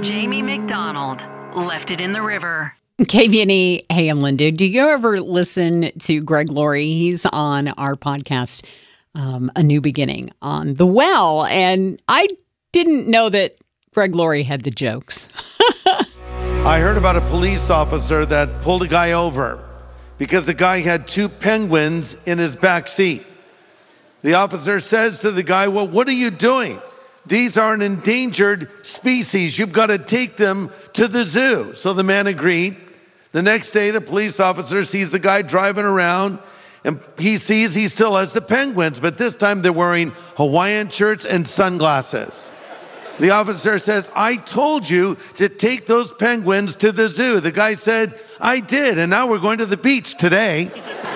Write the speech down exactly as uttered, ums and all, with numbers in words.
Jamie McDonald left it in the river. K V N E, hey, I'm Linda. Do you ever listen to Greg Laurie? He's on our podcast, um, A New Beginning, on The Well. And I didn't know that Greg Laurie had the jokes. I heard about a police officer that pulled a guy over because the guy had two penguins in his back seat. The officer says to the guy, well, what are you doing? These are an endangered species. You've got to take them to the zoo. So the man agreed. The next day, the police officer sees the guy driving around, and he sees he still has the penguins, but this time they're wearing Hawaiian shirts and sunglasses. The officer says, I told you to take those penguins to the zoo. The guy said, I did, and now we're going to the beach today.